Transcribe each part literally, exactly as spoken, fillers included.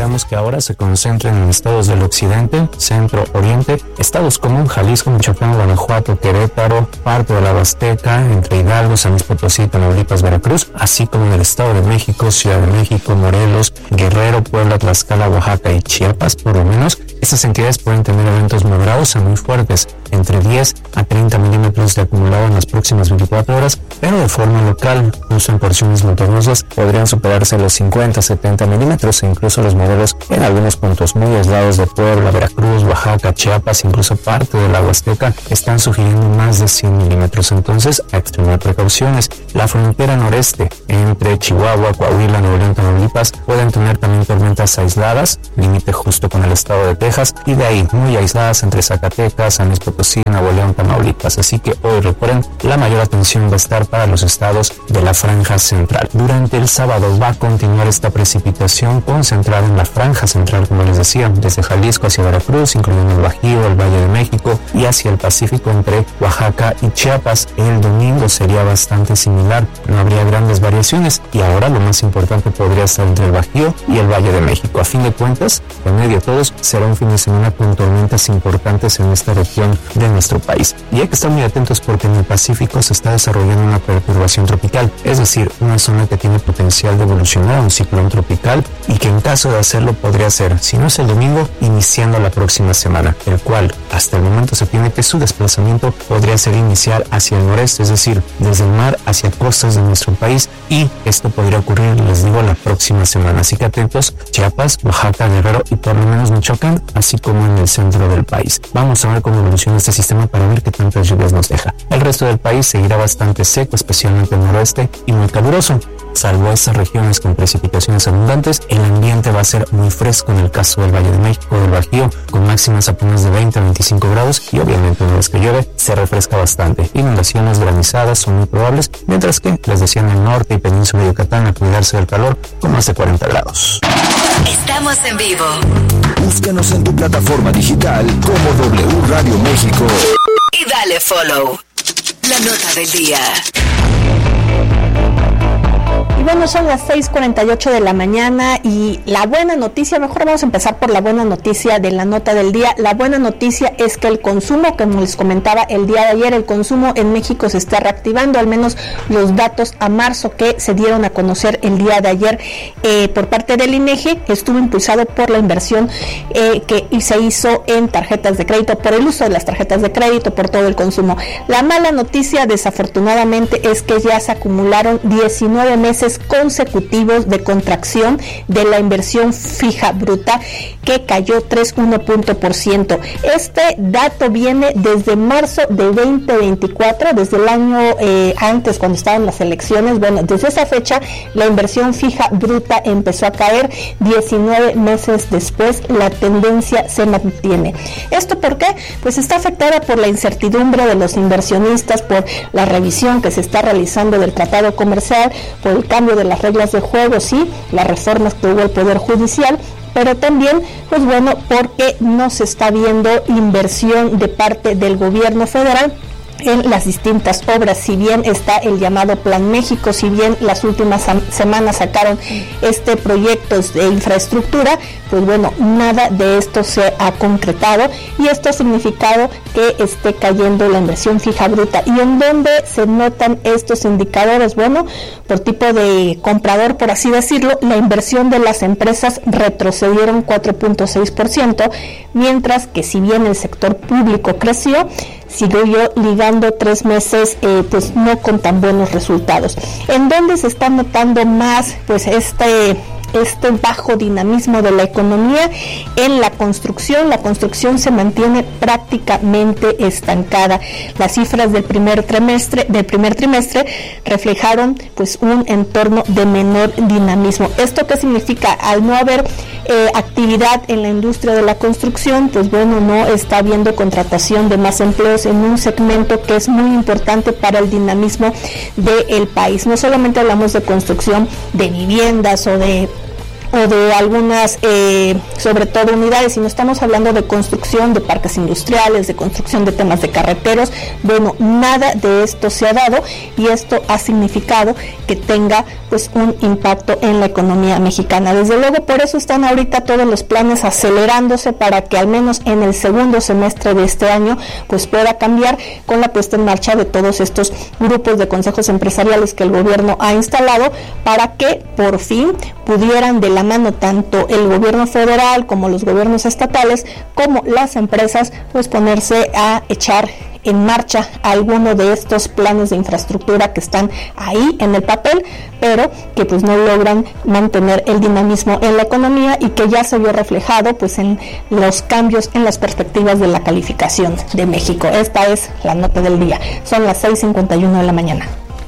esperamos que ahora se concentren en estados del occidente, centro, oriente, estados como Jalisco, Michoacán, Guanajuato, Querétaro, parte de la Huasteca, entre Hidalgo, San Luis Potosí, Tamaulipas, Veracruz, así como en el Estado de México, Ciudad de México, Morelos, Guerrero, Puebla, Tlaxcala, Oaxaca y Chiapas, por lo menos. Estas entidades pueden tener eventos moderados a muy fuertes, entre diez a treinta milímetros de acumulado en las próximas veinticuatro horas, pero de forma local, incluso en porciones montañosas, podrían superarse los cincuenta a setenta milímetros e incluso los modelos en algunos puntos muy aislados de Puebla, Veracruz, Oaxaca, Chiapas, incluso parte de la Huasteca, están sugiriendo más de cien milímetros. Entonces, a extremar precauciones. La frontera noreste, entre Chihuahua, Coahuila, Nuevo León, Tamaulipas, pueden tener también tormentas aisladas, límite justo con el estado de Texas, y de ahí muy aisladas entre Zacatecas, San Luis Potosí, Nuevo León, Tamaulipas. Así que hoy, recuerden, la mayor atención va a estar para los estados de la franja central. Durante el sábado va a continuar esta precipitación concentrada en la franja central, como les decía, desde Jalisco hacia Veracruz, incluyendo el Bajío, el Valle de México y hacia el Pacífico entre Oaxaca y Chiapas. El domingo sería bastante similar, no habría grandes variaciones, y ahora lo más importante podría estar entre el Bajío y el Valle de México. A fin de cuentas, en medio de todos, será un fin de semana con tormentas importantes en esta región de nuestro país. Y hay que estar muy atentos porque en el Pacífico se está desarrollando una perturbación tropical, es decir, una zona que tiene potencial de evolucionar a un ciclón tropical y que en caso de hacerlo podría ser, si no es el domingo, iniciando la próxima semana, el cual hasta el momento se tiene que su desplazamiento podría ser inicial hacia el noreste, es decir, desde el mar hacia costas de nuestro país, y esto podría ocurrir, les digo, la próxima semana. Así que atentos, Chiapas, Oaxaca, Guerrero y por lo menos Michoacán, así como en el centro del país. Vamos a ver cómo evoluciona este sistema para ver qué tantas lluvias nos deja. El resto del país seguirá bastante seco, especialmente el noroeste, y muy caluroso. Salvo estas regiones con precipitaciones abundantes, el ambiente va a ser muy fresco en el caso del Valle de México, del Bajío, con máximas apenas de veinte a veinticinco grados, y obviamente una vez que llueve se refresca bastante. Inundaciones, granizadas son muy probables, mientras que, les decía, en el norte y península de Yucatán, a cuidarse del calor con más de cuarenta grados. Estamos en vivo. Búscanos en tu plataforma digital como W Radio México y dale follow. La nota del día. Y bueno, son las seis cuarenta y ocho de la mañana y la buena noticia, mejor vamos a empezar por la buena noticia de la nota del día. La buena noticia es que el consumo, como les comentaba el día de ayer, el consumo en México se está reactivando, al menos los datos a marzo que se dieron a conocer el día de ayer eh, por parte del INEGI, que estuvo impulsado por la inversión eh, que se hizo en tarjetas de crédito, por el uso de las tarjetas de crédito, por todo el consumo. La mala noticia, desafortunadamente, es que ya se acumularon diecinueve meses consecutivos de contracción de la inversión fija bruta, que cayó tres coma uno punto por ciento. Este dato viene desde marzo de veinte veinticuatro, desde el año eh, antes, cuando estaban las elecciones. Bueno, desde esa fecha la inversión fija bruta empezó a caer. diecinueve meses después la tendencia se mantiene. ¿Esto por qué? Pues está afectada por la incertidumbre de los inversionistas, por la revisión que se está realizando del tratado comercial, por el cambio de las reglas de juego, sí, las reformas que hubo el Poder Judicial, pero también, pues bueno, porque no se está viendo inversión de parte del gobierno federal en las distintas obras. Si bien está el llamado Plan México, si bien las últimas semanas sacaron este proyecto de infraestructura, pues bueno, nada de esto se ha concretado, y esto ha significado que esté cayendo la inversión fija bruta. ¿Y en dónde se notan estos indicadores? Bueno, por tipo de comprador, por así decirlo, la inversión de las empresas retrocedieron cuatro punto seis por ciento, mientras que si bien el sector público creció, siguió ligando tres meses eh, pues no con tan buenos resultados. ¿En dónde se está notando más pues este este bajo dinamismo de la economía? En la construcción. La construcción se mantiene prácticamente estancada. Las cifras del primer trimestre del primer trimestre reflejaron pues un entorno de menor dinamismo. ¿Esto qué significa? Al no haber eh, actividad en la industria de la construcción, pues bueno, no está habiendo contratación de más empleos en un segmento que es muy importante para el dinamismo del país. No solamente hablamos de construcción de viviendas o de o de algunas, eh, sobre todo unidades, sino estamos hablando de construcción de parques industriales, de construcción de temas de carreteros. Bueno, nada de esto se ha dado y esto ha significado que tenga pues un impacto en la economía mexicana. Desde luego, por eso están ahorita todos los planes acelerándose para que al menos en el segundo semestre de este año pues pueda cambiar con la puesta en marcha de todos estos grupos de consejos empresariales que el gobierno ha instalado para que por fin pudieran de la mano tanto el gobierno federal como los gobiernos estatales como las empresas pues ponerse a echar en marcha alguno de estos planes de infraestructura que están ahí en el papel, pero que pues no logran mantener el dinamismo en la economía y que ya se vio reflejado pues en los cambios en las perspectivas de la calificación de México. Esta es la nota del día. Son las seis cincuenta y uno de la mañana.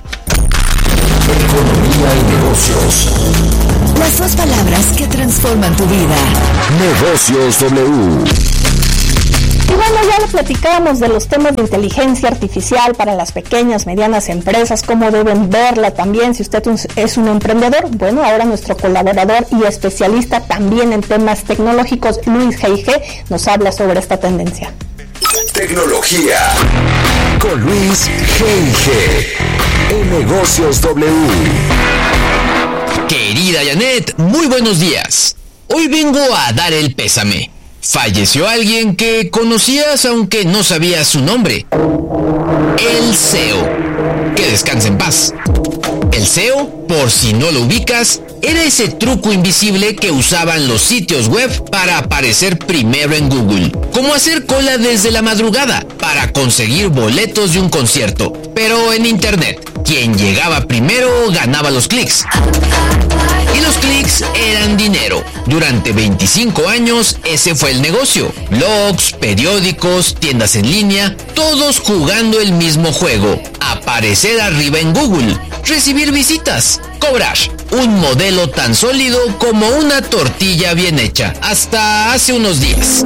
Economía y negocios. Las dos palabras que transforman tu vida. Negocios W. Y bueno, ya lo platicábamos de los temas de inteligencia artificial para las pequeñas, medianas empresas, cómo deben verla también si usted es un emprendedor. Bueno, ahora nuestro colaborador y especialista también en temas tecnológicos, Luis G I G, nos habla sobre esta tendencia. Tecnología con Luis G I G en Negocios W. Querida Janet, muy buenos días. Hoy vengo a dar el pésame. Falleció alguien que conocías aunque no sabías su nombre. El C E O. Que descanse en paz. El C E O, por si no lo ubicas, era ese truco invisible que usaban los sitios web para aparecer primero en Google. Como hacer cola desde la madrugada para conseguir boletos de un concierto, pero en internet. Quien llegaba primero ganaba los clics. Y los clics eran dinero. Durante veinticinco años ese fue el negocio. Blogs, periódicos, tiendas en línea, todos jugando el mismo juego. Aparecer arriba en Google, recibir visitas, cobrar. Un modelo tan sólido como una tortilla bien hecha, hasta hace unos días.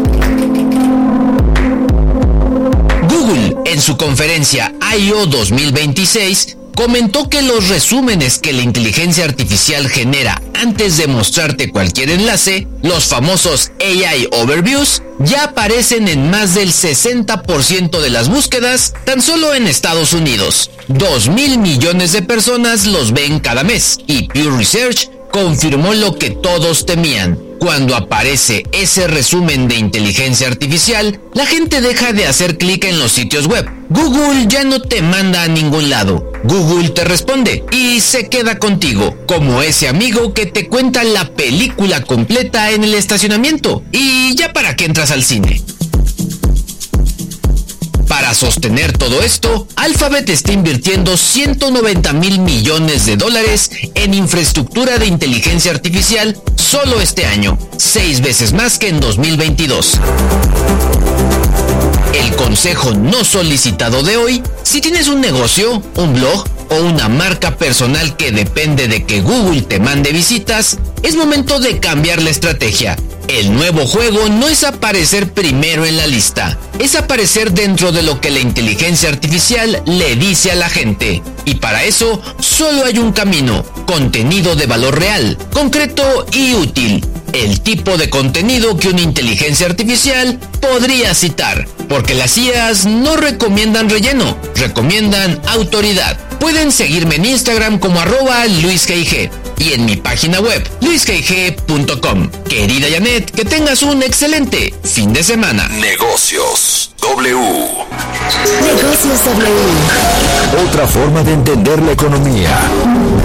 Google, en su conferencia I O dos mil veintiséis, comentó que los resúmenes que la inteligencia artificial genera antes de mostrarte cualquier enlace, los famosos A I Overviews, ya aparecen en más del sesenta por ciento de las búsquedas tan solo en Estados Unidos. Dos mil millones de personas los ven cada mes y Pew Research confirmó lo que todos temían. Cuando aparece ese resumen de inteligencia artificial, la gente deja de hacer clic en los sitios web. Google ya no te manda a ningún lado. Google te responde y se queda contigo, como ese amigo que te cuenta la película completa en el estacionamiento. ¿Y ya para qué entras al cine? Para sostener todo esto, Alphabet está invirtiendo ciento noventa mil millones de dólares en infraestructura de inteligencia artificial solo este año, seis veces más que en dos mil veintidós. El consejo no solicitado de hoy: si tienes un negocio, un blog o una marca personal que depende de que Google te mande visitas, es momento de cambiar la estrategia. El nuevo juego no es aparecer primero en la lista, es aparecer dentro de lo que la inteligencia artificial le dice a la gente. Y para eso solo hay un camino: contenido de valor real, concreto y útil. El tipo de contenido que una inteligencia artificial podría citar, porque las I As no recomiendan relleno, recomiendan autoridad. Pueden seguirme en Instagram como arroba Luis G I G y en mi página web luis g i g punto com. Querida Janet, que tengas un excelente fin de semana. Negocios W. Negocios W. Otra forma de entender la economía.